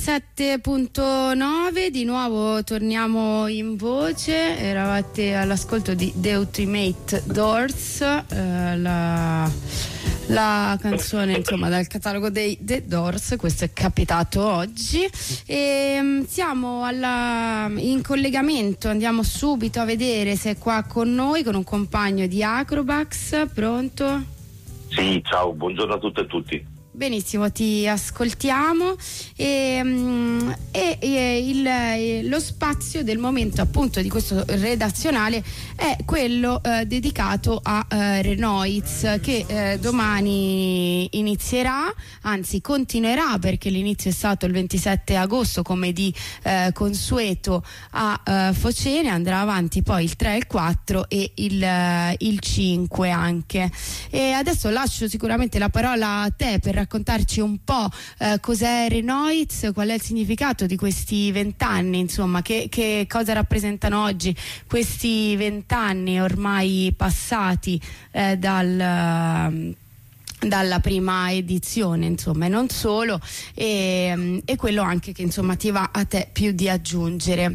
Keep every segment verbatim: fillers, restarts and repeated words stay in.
ventisette virgola nove, di nuovo torniamo in voce. Eravate all'ascolto di The Ultimate Doors, eh, la, la canzone insomma dal catalogo dei The Doors. Questo è capitato oggi e siamo alla, in collegamento, andiamo subito a vedere se è qua con noi, con un compagno di Acrobax. Pronto? Sì, ciao, buongiorno a tutte e tutti. Benissimo, ti ascoltiamo e, e, e il, lo spazio del momento appunto di questo redazionale è quello eh, dedicato a eh, Renoiz, che eh, domani inizierà, anzi continuerà, perché l'inizio è stato il ventisette agosto come di eh, consueto a eh, Focene, andrà avanti poi il tre, il quattro e il, il cinque anche. E adesso lascio sicuramente la parola a te per raccontarci un po' eh, cos'è Renoiz, qual è il significato di questi vent'anni, insomma, che, che cosa rappresentano oggi questi vent'anni ormai passati eh, dal... dalla prima edizione, insomma, e non solo, e, e quello anche che insomma ti va a te più di aggiungere.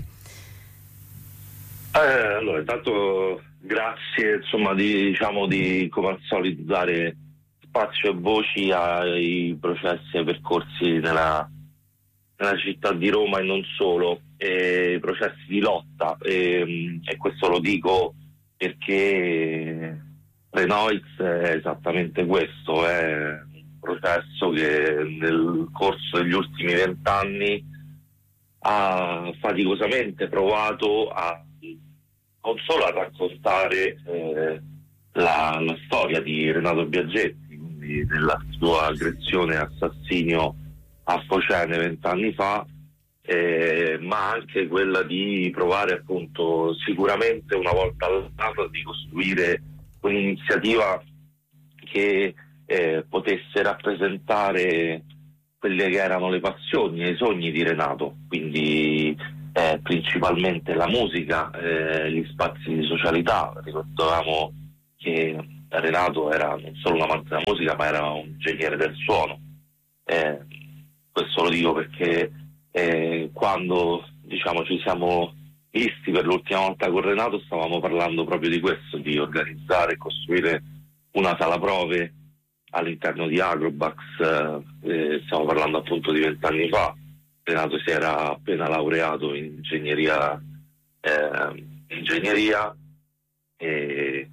Eh, allora, intanto grazie insomma di, diciamo, di come al solito dare spazio e voci ai processi e ai percorsi nella, nella città di Roma e non solo, e processi di lotta, e, e questo lo dico perché Renoiz è esattamente questo, è un processo che nel corso degli ultimi vent'anni ha faticosamente provato a non solo a raccontare eh, la, la storia di Renato Biaggetti, quindi della sua aggressione e assassinio a Focene vent'anni fa, eh, ma anche quella di provare appunto sicuramente una volta all'anno di costruire un'iniziativa che eh, potesse rappresentare quelle che erano le passioni e i sogni di Renato, quindi eh, principalmente la musica, eh, gli spazi di socialità. Ricordavamo che Renato era non solo un amante della musica, ma era un ingegnere del suono. Eh, questo lo dico perché eh, quando diciamo ci siamo visti per l'ultima volta con Renato stavamo parlando proprio di questo, di organizzare e costruire una sala prove all'interno di Acrobax. Eh, stiamo parlando appunto di vent'anni fa. Renato si era appena laureato in ingegneria, eh, ingegneria e,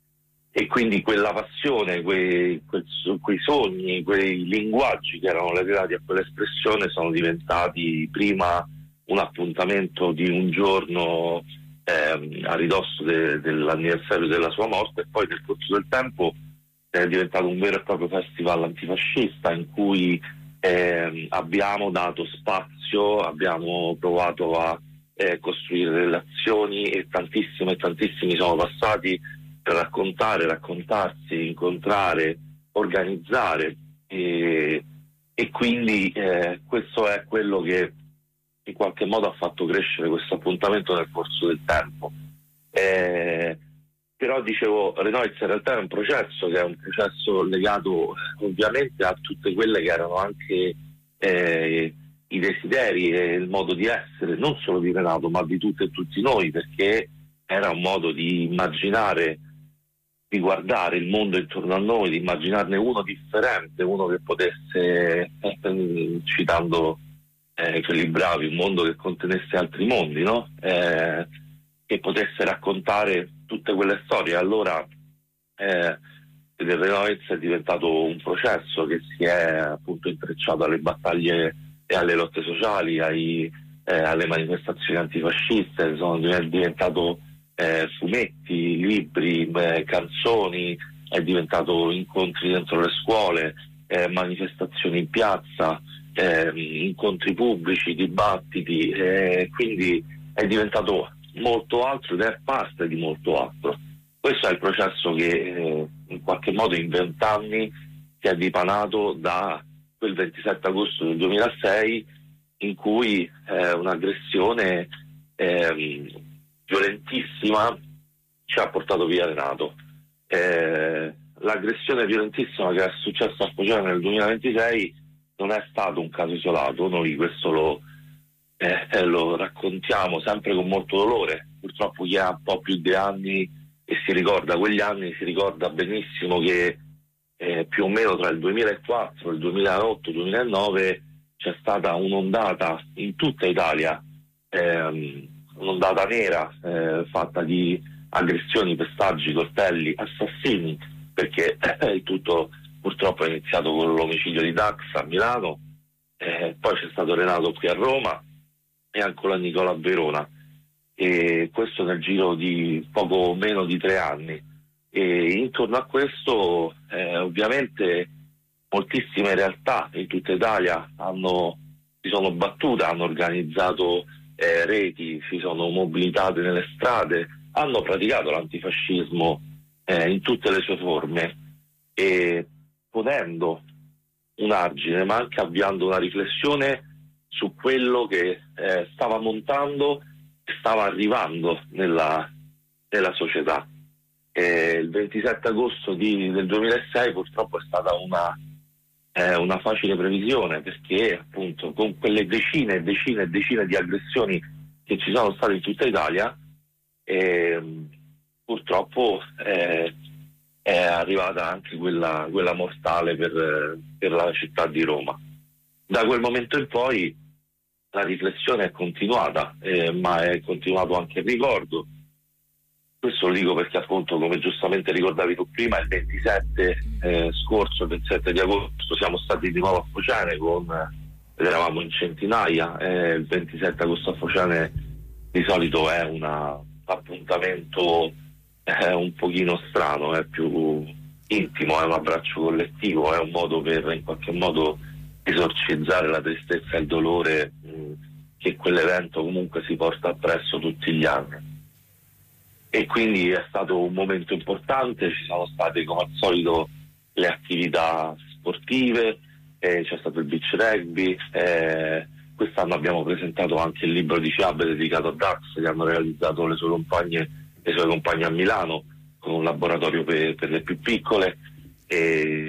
e quindi quella passione, quei, quel, quei sogni, quei linguaggi che erano legati a quell'espressione sono diventati prima un appuntamento di un giorno eh, a ridosso de, dell'anniversario della sua morte, e poi nel corso del tempo è diventato un vero e proprio festival antifascista in cui eh, abbiamo dato spazio, abbiamo provato a eh, costruire relazioni, e tantissimi e tantissimi sono passati per raccontare, raccontarsi, incontrare, organizzare, e, e quindi eh, questo è quello che in qualche modo ha fatto crescere questo appuntamento nel corso del tempo. Eh, però dicevo, Renoiz in realtà è un processo che è un processo legato ovviamente a tutte quelle che erano anche eh, i desideri e il modo di essere, non solo di Renato ma di tutte e tutti noi, perché era un modo di immaginare, di guardare il mondo intorno a noi, di immaginarne uno differente, uno che potesse, eh, citando eh, quelli bravi, un mondo che contenesse altri mondi, no? Eh, che potesse raccontare tutte quelle storie. Allora eh, il Renoiz è diventato un processo che si è appunto intrecciato alle battaglie e alle lotte sociali, ai, eh, alle manifestazioni antifasciste, sono diventato eh, fumetti, libri, eh, canzoni, è diventato incontri dentro le scuole, eh, manifestazioni in piazza, eh, incontri pubblici, dibattiti, eh, quindi è diventato molto altro ed è parte di molto altro. Questo è il processo che eh, in qualche modo in vent'anni si è dipanato da quel ventisette agosto del duemilasei, in cui eh, un'aggressione eh, violentissima ci ha portato via Renato. Eh, l'aggressione violentissima che è successa a Focene nel duemilaventisei non è stato un caso isolato, noi questo lo, eh, lo raccontiamo sempre con molto dolore. Purtroppo chi ha un po' più di anni e si ricorda quegli anni si ricorda benissimo che eh, più o meno tra il duemilaquattro, il duemilaotto, il duemilanove c'è stata un'ondata in tutta Italia, ehm, un'ondata nera eh, fatta di aggressioni, pestaggi, coltelli, assassini, perché eh, il tutto purtroppo è iniziato con l'omicidio di Dax a Milano, eh, poi c'è stato Renato qui a Roma e ancora Nicola a Verona, e questo nel giro di poco meno di tre anni. E intorno a questo eh, ovviamente moltissime realtà in tutta Italia hanno, si sono battute, hanno organizzato eh, reti, si sono mobilitate nelle strade, hanno praticato l'antifascismo eh, in tutte le sue forme, e ponendo un argine, ma anche avviando una riflessione su quello che eh, stava montando e stava arrivando nella, nella società. Eh, il ventisette agosto di, del duemilasei purtroppo è stata una, eh, una facile previsione, perché appunto con quelle decine e decine e decine di aggressioni che ci sono state in tutta Italia, eh, purtroppo eh, è arrivata anche quella, quella mortale per, per la città di Roma. Da quel momento in poi la riflessione è continuata, eh, ma è continuato anche il ricordo. Questo lo dico perché appunto, come giustamente ricordavi tu prima, il ventisette eh, scorso, il ventisette di agosto, siamo stati di nuovo a Focene, con, eravamo in centinaia. Eh, il ventisette agosto a Focene di solito è un appuntamento eh, un pochino strano, è più intimo, è un abbraccio collettivo, è un modo per in qualche modo esorcizzare la tristezza e il dolore mh, che quell'evento comunque si porta appresso tutti gli anni. E quindi è stato un momento importante, ci sono state come al solito le attività sportive, eh, c'è stato il beach rugby, eh, quest'anno abbiamo presentato anche il libro di fiabe dedicato a Dax, che hanno realizzato le sue compagne, le sue compagne a Milano, con un laboratorio per, per le più piccole, e